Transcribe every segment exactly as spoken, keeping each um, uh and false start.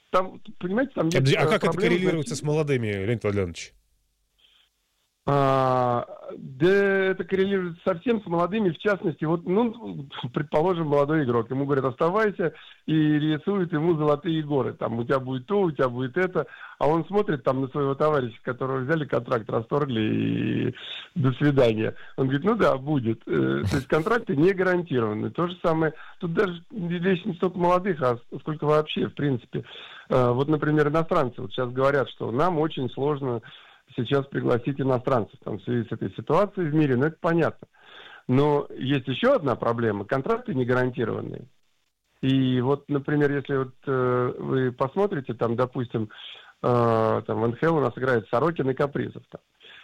там, понимаете, там есть... А как проблемы, это коррелируется значит... с молодыми, Леонид Владимирович? А, да это коррелирует совсем с молодыми, в частности, вот, ну, предположим, молодой игрок, ему говорят, оставайся, и рисуют ему золотые горы, там, у тебя будет то, у тебя будет это, а он смотрит там на своего товарища, которого взяли контракт, расторгли, и до свидания. Он говорит, ну да, будет. То есть контракты не гарантированы. То же самое, тут даже вещь не столько молодых, а сколько вообще, в принципе. Вот, например, иностранцы, вот сейчас говорят, что нам очень сложно сейчас пригласить иностранцев там, в связи с этой ситуацией в мире, ну это понятно. Но есть еще одна проблема, контракты не гарантированные. И вот, например, если вот э, вы посмотрите, там, допустим, э, там в эн ха эл у нас играет Сорокин и Капризов. Там.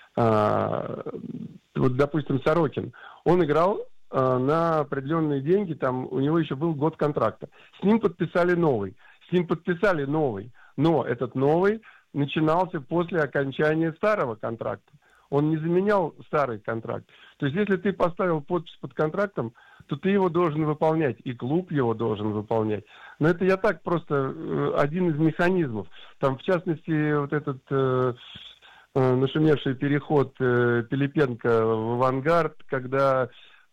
Э, вот, допустим, Сорокин, он играл э, на определенные деньги, там у него еще был год контракта. С ним подписали новый, с ним подписали новый, но этот новый начинался после окончания старого контракта. Он не заменял старый контракт. То есть, если ты поставил подпись под контрактом, то ты его должен выполнять, и клуб его должен выполнять. Но это я так просто э, один из механизмов. Там, в частности, вот этот э, э, нашумевший переход э, Пилипенко в «Авангард», когда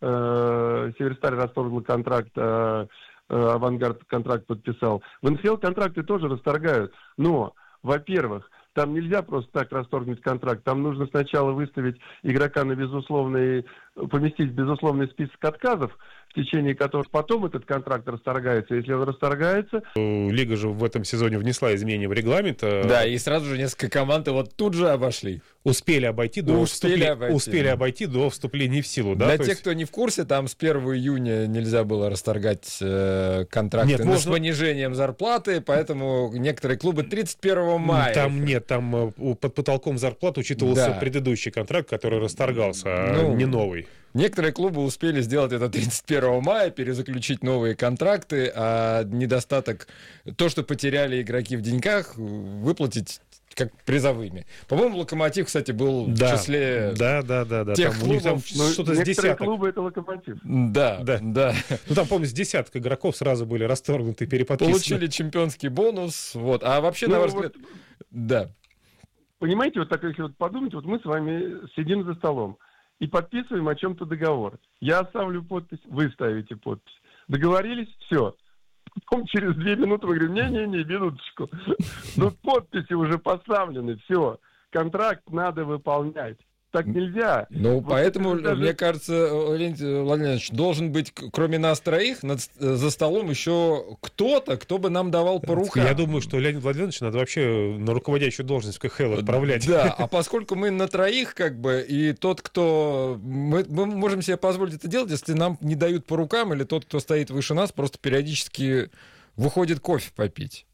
э, Северсталь расторгла контракт, а э, «Авангард» контракт подписал. В эн ха эл контракты тоже расторгают, но во-первых, там нельзя просто так расторгнуть контракт. Там нужно сначала выставить игрока на безусловный, поместить в безусловный список отказов, в течение которых потом этот контракт расторгается. Если он расторгается... Лига же в этом сезоне внесла изменения в регламент. Да, и сразу же несколько команд его тут же обошли. Успели обойти до, успели вступле... обойти. Успели обойти до вступления в силу. Да? Для То тех, есть... кто не в курсе, там с первого июня нельзя было расторгать э, контракты нет, с можно... понижением зарплаты, поэтому некоторые клубы тридцать первого мая... Там нет, там под потолком зарплат учитывался да. предыдущий контракт, который расторгался, ну, а не новый. Некоторые клубы успели сделать это тридцать первого мая, перезаключить новые контракты, а недостаток, то, что потеряли игроки в деньгах, выплатить как призовыми. По-моему, «Локомотив», кстати, был да. в числе да, да, да, да. тех там, клубов. Там что-то с десяток. клубы — это «Локомотив». Да, да, да. Ну, там, помню, с десяток игроков сразу были расторгнуты, переподписаны. Получили чемпионский бонус, вот. А вообще, ну, на ваш взгляд... Вот, да. Понимаете, вот так, если вот подумать, вот мы с вами сидим за столом и подписываем о чем-то договор. Я оставлю подпись, вы ставите подпись. Договорились? Все. Потом через две минуты мы говорим, не-не-не, минуточку. Ну, подписи уже поставлены, все. Контракт надо выполнять. Так нельзя. Ну, вот поэтому, даже... мне кажется, Леонид Владимирович, должен быть, кроме нас троих, над, за столом еще кто-то, кто бы нам давал по рукам. Я думаю, что Леонид Владимирович надо вообще на руководящую должность в ка ха эл отправлять. Да, а поскольку мы на троих, как бы, и тот, кто... Мы, мы можем себе позволить это делать, если нам не дают по рукам, или тот, кто стоит выше нас, просто периодически выходит кофе попить.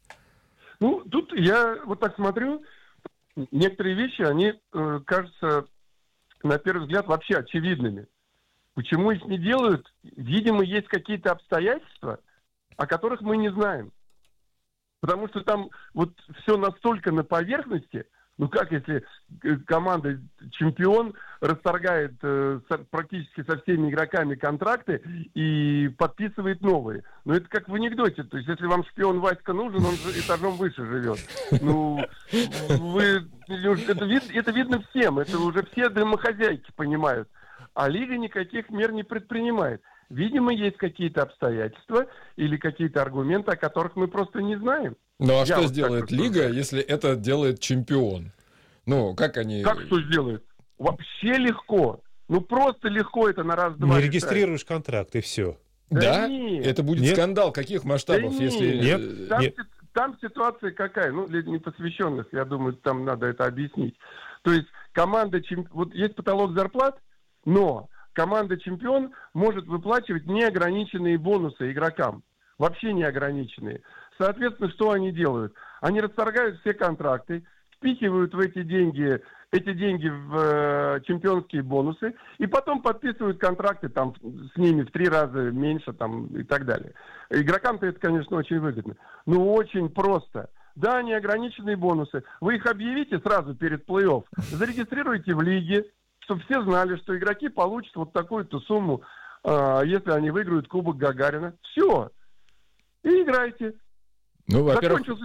Ну, тут я вот так смотрю, некоторые вещи, они, э, кажутся... на первый взгляд, вообще очевидными. Почему их не делают? Видимо, есть какие-то обстоятельства, о которых мы не знаем. Потому что там вот все настолько на поверхности, ну как если команда чемпион расторгает э, со, практически со всеми игроками контракты и подписывает новые. Ну это как в анекдоте. То есть если вам шпион Васька нужен, он же этажом выше живет. Ну, вы, это, вид, это видно всем. Это уже все домохозяйки понимают. А Лига никаких мер не предпринимает. Видимо, есть какие-то обстоятельства или какие-то аргументы, о которых мы просто не знаем. Ну а Я что вот сделает Лига, если это делает чемпион? Ну, как они... Как что сделают? Вообще легко. Ну, просто легко это на раз-два. Не регистрируешь контракт, и все. Да? Да нет. Это будет нет. Скандал каких масштабов, да если... Нет. Там, нет. Там ситуация какая? Ну, для непосвященных, я думаю, там надо это объяснить. То есть команда... Чемп... Вот есть потолок зарплат, но команда-чемпион может выплачивать неограниченные бонусы игрокам. Вообще неограниченные. Соответственно, что они делают? Они расторгают все контракты, впихивают в эти деньги, эти деньги в э, чемпионские бонусы, и потом подписывают контракты там с ними в три раза меньше там, и так далее. Игрокам-то это, конечно, очень выгодно. Но очень просто. Да, неограниченные бонусы. Вы их объявите сразу перед плей-офф, зарегистрируйте в лиге, чтобы все знали, что игроки получат вот такую-то сумму, э, если они выиграют Кубок Гагарина. Все. И играйте. Ну, во-первых... Закончился